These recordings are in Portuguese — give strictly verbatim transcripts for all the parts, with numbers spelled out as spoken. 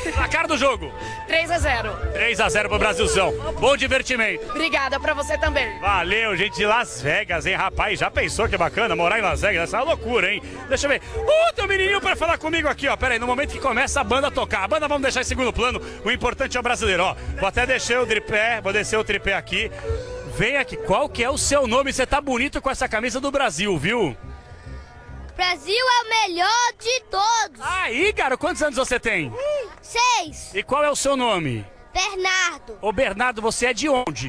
Placar do jogo. três a zero. três a zero pro Brasilzão. Bom divertimento. Obrigada pra você também. Valeu, gente de Las Vegas, hein, rapaz? Já pensou que bacana morar em Las Vegas? Essa é uma loucura, hein? Deixa eu ver. Uh, tem um menininho pra falar comigo aqui, ó. Pera aí, no momento que começa a banda a tocar. A banda vamos deixar em segundo plano. O importante é o brasileiro, ó. Vou até descer o tripé, vou descer o tripé aqui. Vem aqui, qual que é o seu nome? Você tá bonito com essa camisa do Brasil, viu? Brasil é o melhor de todos. Aí, cara, quantos anos você tem? Seis. E qual é o seu nome? Bernardo. Ô, Bernardo, você é de onde?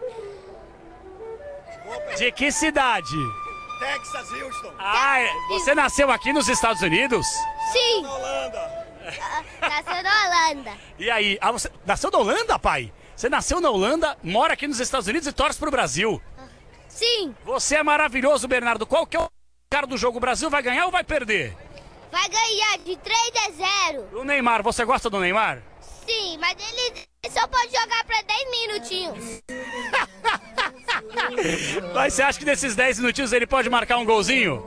De que cidade? Texas, Houston. Ah, é- você nasceu aqui nos Estados Unidos? Sim. Holanda. Nasceu na Holanda. E aí, ah, você nasceu na Holanda, pai? Você nasceu na Holanda, mora aqui nos Estados Unidos e torce pro Brasil. Sim. Você é maravilhoso, Bernardo. Qual que é o cara do jogo? O Brasil vai ganhar ou vai perder? Vai ganhar de três a zero. O Neymar, você gosta do Neymar? Sim, mas ele só pode jogar pra dez minutinhos. Mas você acha que nesses dez minutinhos ele pode marcar um golzinho?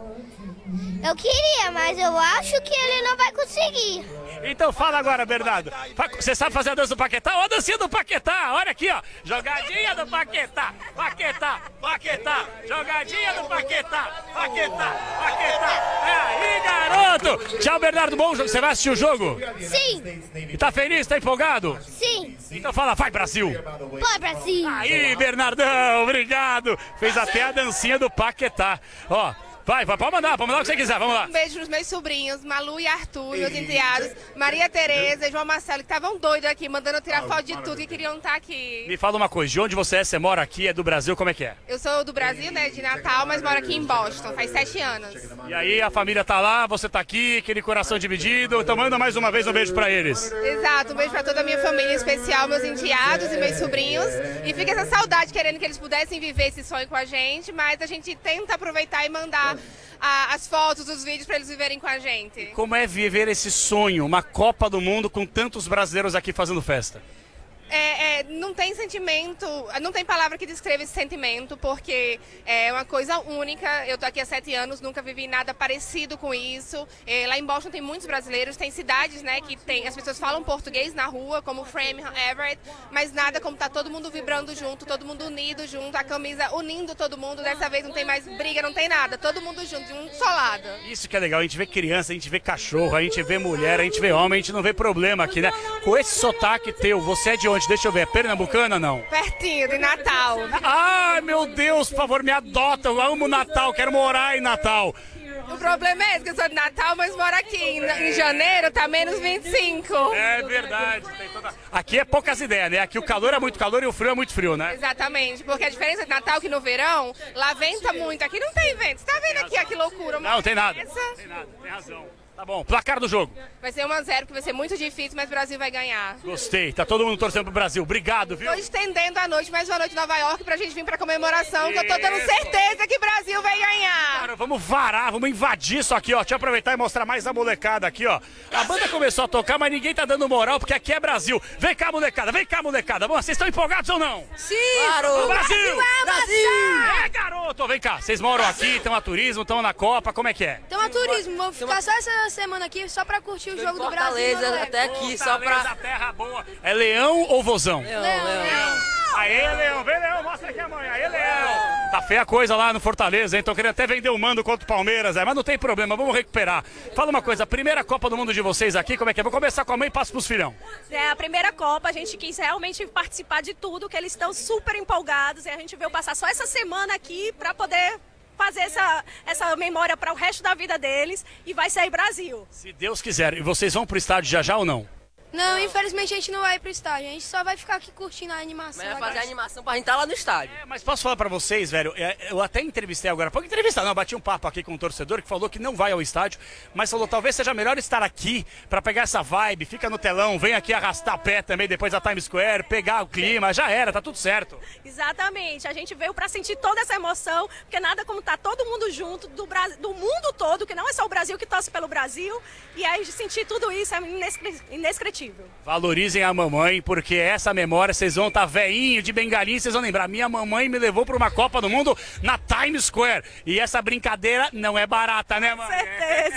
Eu queria, mas eu acho que ele não vai conseguir. Então fala agora, Bernardo. Fa- Você sabe fazer a dança do Paquetá? Ó a dancinha do Paquetá, olha aqui, ó. Jogadinha do Paquetá, Paquetá, Paquetá. Jogadinha do Paquetá, Paquetá, Paquetá. É aí, garoto. Tchau, Bernardo. Bom jogo. Você vai assistir o jogo? Sim. E tá feliz? Tá empolgado? Sim. Então fala, vai, Brasil. Pô, Brasil. Aí, Bernardão, obrigado. Fez até a dancinha do Paquetá. Ó, vai, vai, pode mandar, pode mandar o que você quiser, vamos lá. Um beijo pros meus sobrinhos, Malu e Arthur, meus enteados, Maria Tereza e João Marcelo, que estavam doidos aqui, mandando eu tirar foto de tudo e queriam estar aqui. Me fala uma coisa, de onde você é? Você mora aqui? É do Brasil? Como é que é? Eu sou do Brasil, né, de Natal, mas moro aqui em Boston, faz sete anos. E aí, a família tá lá, você tá aqui, aquele coração dividido. Então manda mais uma vez um beijo pra eles. Exato, um beijo pra toda a minha família, em especial meus enteados e meus sobrinhos. E fica essa saudade, querendo que eles pudessem viver esse sonho com a gente, mas a gente tenta aproveitar e mandar a- as fotos, os vídeos pra eles viverem com a gente. Como é viver esse sonho, uma Copa do Mundo com tantos brasileiros aqui fazendo festa? É, é, não tem sentimento, não tem palavra que descreva esse sentimento, porque é uma coisa única. Eu tô aqui há sete anos, nunca vivi nada parecido com isso. É, lá em Boston tem muitos brasileiros, tem cidades, né, que tem, as pessoas falam português na rua, como Framingham, Everett, mas nada como tá todo mundo vibrando junto, todo mundo unido junto, a camisa unindo todo mundo. Dessa vez não tem mais briga, não tem nada, todo mundo junto, de um só lado. Isso que é legal, a gente vê criança, a gente vê cachorro, a gente vê mulher, a gente vê homem, a gente não vê problema aqui, né? Com esse sotaque teu, você é de onde? Deixa eu ver, é pernambucana ou não? Pertinho, de Natal. Ai, meu Deus, por favor, me adota, eu amo Natal, quero morar em Natal. O problema é esse, que eu sou de Natal, mas moro aqui. Em, em janeiro tá menos vinte e cinco. É verdade. Tem toda... Aqui é poucas ideias, né? Aqui o calor é muito calor e o frio é muito frio, né? Exatamente, porque a diferença de Natal é que no verão, lá venta muito, aqui não tem vento. Você tá vendo aqui, ó, que loucura. uma Não, tem nada. essa Tem nada, tem razão. Tá bom, placar do jogo. Vai ser um a zero, que vai ser muito difícil, mas o Brasil vai ganhar. Gostei, tá todo mundo torcendo pro Brasil. Obrigado, viu? Tô estendendo a noite, mais uma noite em Nova York, pra gente vir pra comemoração, que eu tô dando certeza que o Brasil vai ganhar. Cara, vamos varar, vamos invadir isso aqui, ó. Deixa eu aproveitar e mostrar mais a molecada aqui, ó. A banda começou a tocar, mas ninguém tá dando moral, porque aqui é Brasil. Vem cá, molecada, vem cá, molecada. Bom, vocês estão empolgados ou não? Sim. Claro! Brasil! Brasil! É, garoto! Vem cá, vocês moram aqui, estão a turismo, estão na Copa, como é que é? Então, a turismo, vamos ficar só essa semana aqui, só pra curtir o jogo do Brasil. Fortaleza até aqui, só Fortaleza, pra... terra boa. É leão ou vozão? Leão, leão. Aê, Leão, vem, Leão, mostra aqui a mãe. Aê, Leão. Tá feia a coisa lá no Fortaleza, hein? Tô querendo até vender o mando contra o Palmeiras, é, mas não tem problema, vamos recuperar. Fala uma coisa, a primeira Copa do Mundo de vocês aqui, como é que é? Vou começar com a mãe e passo pros filhão. É a primeira Copa, a gente quis realmente participar de tudo, que eles estão super empolgados e a gente veio passar só essa semana aqui para poder fazer essa, essa memória para o resto da vida deles e vai sair Brasil. Se Deus quiser, e vocês vão pro estádio já já ou não? Não, infelizmente a gente não vai pro estádio, a gente só vai ficar aqui curtindo a animação. Mas vai fazer a animação pra gente estar lá no estádio. É, mas posso falar pra vocês, velho, é, eu até entrevistei agora, pouco entrevistar, não, bati um papo aqui com um torcedor que falou que não vai ao estádio, mas falou talvez seja melhor estar aqui pra pegar essa vibe, fica no telão, vem aqui arrastar pé também depois da Times Square, pegar o clima, já era, tá tudo certo. Exatamente, a gente veio para sentir toda essa emoção, porque nada como tá todo mundo junto, do, Bra... do mundo todo, que não é só o Brasil que torce pelo Brasil, e aí sentir tudo isso é inescre... indescritível. Valorizem a mamãe, porque essa memória, vocês vão estar tá veinho de bengalinha, vocês vão lembrar. Minha mamãe me levou para uma Copa do Mundo na Times Square. E essa brincadeira não é barata, né, mãe? Com certeza.